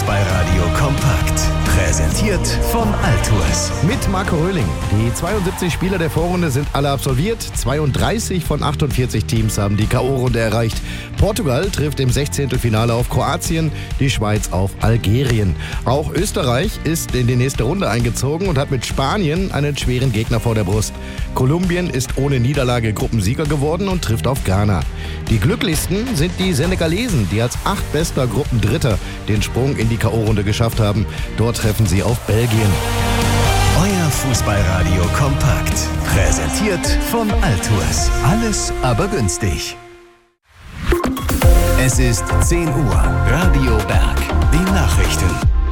Fußballradio kompakt. Präsentiert von Altours. Mit Marco Röhling. Die 72 Spieler der Vorrunde sind alle absolviert. 32 von 48 Teams haben die K.O.-Runde erreicht. Portugal trifft im 16. Finale auf Kroatien, die Schweiz auf Algerien. Auch Österreich ist in die nächste Runde eingezogen und hat mit Spanien einen schweren Gegner vor der Brust. Kolumbien ist ohne Niederlage Gruppensieger geworden und trifft auf Ghana. Die glücklichsten sind die Senegalesen, die als 8. bester Gruppendritter den Sprung in die K.O.-Runde geschafft haben. Dort treffen sie auf Belgien. Euer Fußballradio kompakt. Präsentiert von Altours. Alles aber günstig. Es ist 10 Uhr. Radio Berg. Die Nachrichten.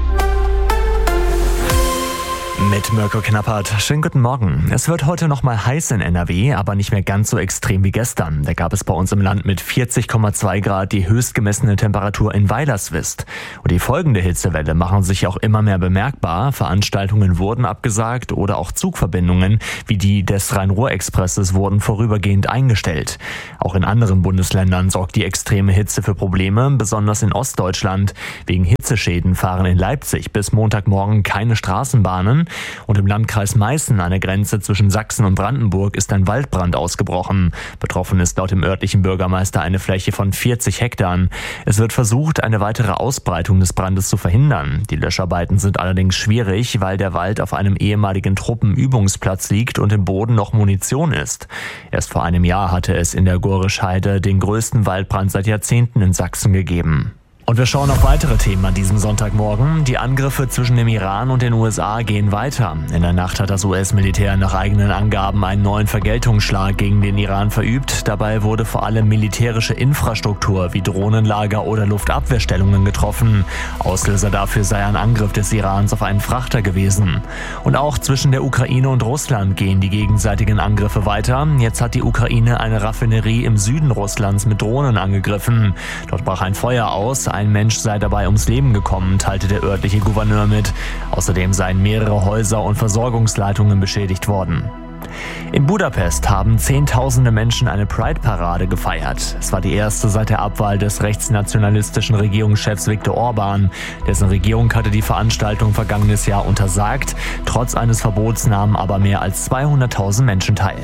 Mit Mirko Knappert. Schönen guten Morgen. Es wird heute noch mal heiß in NRW, aber nicht mehr ganz so extrem wie gestern. Da gab es bei uns im Land mit 40,2 Grad die höchst gemessene Temperatur in Weilerswist. Und die folgende Hitzewelle machen sich auch immer mehr bemerkbar. Veranstaltungen wurden abgesagt oder auch Zugverbindungen wie die des Rhein-Ruhr-Expresses wurden vorübergehend eingestellt. Auch in anderen Bundesländern sorgt die extreme Hitze für Probleme, besonders in Ostdeutschland. Wegen Hitzeschäden fahren in Leipzig bis Montagmorgen keine Straßenbahnen. Und im Landkreis Meißen an der Grenze zwischen Sachsen und Brandenburg ist ein Waldbrand ausgebrochen. Betroffen ist laut dem örtlichen Bürgermeister eine Fläche von 40 Hektar. Es wird versucht, eine weitere Ausbreitung des Brandes zu verhindern. Die Löscharbeiten sind allerdings schwierig, weil der Wald auf einem ehemaligen Truppenübungsplatz liegt und im Boden noch Munition ist. Erst vor einem Jahr hatte es in der Gorischheide den größten Waldbrand seit Jahrzehnten in Sachsen gegeben. Und wir schauen auf weitere Themen an diesem Sonntagmorgen. Die Angriffe zwischen dem Iran und den USA gehen weiter. In der Nacht hat das US-Militär nach eigenen Angaben einen neuen Vergeltungsschlag gegen den Iran verübt. Dabei wurde vor allem militärische Infrastruktur wie Drohnenlager oder Luftabwehrstellungen getroffen. Auslöser dafür sei ein Angriff des Irans auf einen Frachter gewesen. Und auch zwischen der Ukraine und Russland gehen die gegenseitigen Angriffe weiter. Jetzt hat die Ukraine eine Raffinerie im Süden Russlands mit Drohnen angegriffen. Dort brach ein Feuer aus. Ein Mensch sei dabei ums Leben gekommen, teilte der örtliche Gouverneur mit. Außerdem seien mehrere Häuser und Versorgungsleitungen beschädigt worden. In Budapest haben Zehntausende Menschen eine Pride-Parade gefeiert. Es war die erste seit der Abwahl des rechtsnationalistischen Regierungschefs Viktor Orbán. Dessen Regierung hatte die Veranstaltung vergangenes Jahr untersagt. Trotz eines Verbots nahmen aber mehr als 200.000 Menschen teil.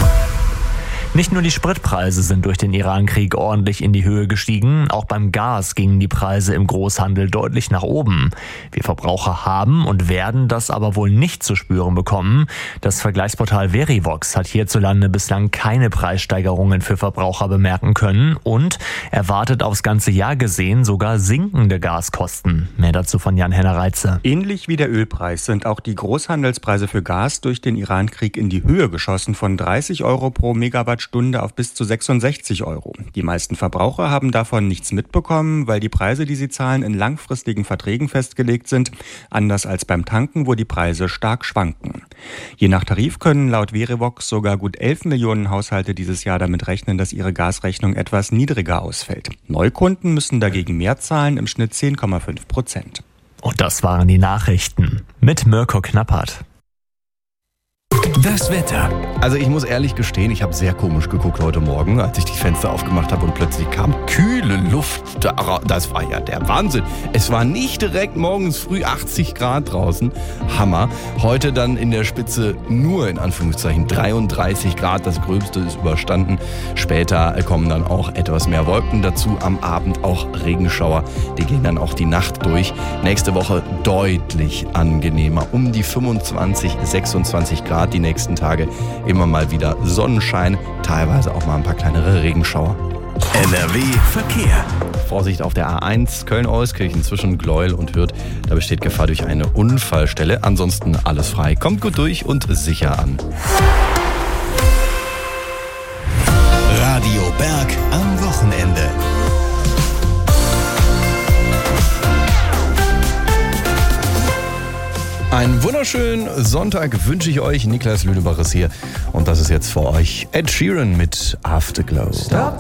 Nicht nur die Spritpreise sind durch den Iran-Krieg ordentlich in die Höhe gestiegen, auch beim Gas gingen die Preise im Großhandel deutlich nach oben. Wir Verbraucher haben und werden das aber wohl nicht zu spüren bekommen. Das Vergleichsportal Verivox hat hierzulande bislang keine Preissteigerungen für Verbraucher bemerken können und erwartet aufs ganze Jahr gesehen sogar sinkende Gaskosten. Mehr dazu von Jan-Henner Reitze. Ähnlich wie der Ölpreis sind auch die Großhandelspreise für Gas durch den Iran-Krieg in die Höhe geschossen, von 30 Euro pro Megawattstunde auf bis zu 66 Euro. Die meisten Verbraucher haben davon nichts mitbekommen, weil die Preise, die sie zahlen, in langfristigen Verträgen festgelegt sind, anders als beim Tanken, wo die Preise stark schwanken. Je nach Tarif können laut Verivox sogar gut 11 Millionen Haushalte dieses Jahr damit rechnen, dass ihre Gasrechnung etwas niedriger ausfällt. Neukunden müssen dagegen mehr zahlen, im Schnitt 10,5%. Und das waren die Nachrichten mit Mirko Knappert. Das Wetter. Also ich muss ehrlich gestehen, ich habe sehr komisch geguckt heute Morgen, als ich die Fenster aufgemacht habe und plötzlich kam kühle Luft. Das war ja der Wahnsinn. Es war nicht direkt morgens früh 80 Grad draußen. Hammer. Heute dann in der Spitze nur in Anführungszeichen 33 Grad. Das Gröbste ist überstanden. Später kommen dann auch etwas mehr Wolken dazu. Am Abend auch Regenschauer. Die gehen dann auch die Nacht durch. Nächste Woche deutlich angenehmer. Um die 25, 26 Grad die nächsten Tage. Immer mal wieder Sonnenschein, teilweise auch mal ein paar kleinere Regenschauer. NRW Verkehr. Vorsicht auf der A1 Köln-Euskirchen zwischen Gleuel und Hürth. Da besteht Gefahr durch eine Unfallstelle. Ansonsten alles frei. Kommt gut durch und sicher an. Radio Berg am Wochenende. Einen wunderschönen Sonntag wünsche ich euch. Niklas Lünebacher ist hier. Und das ist jetzt für euch Ed Sheeran mit Afterglow.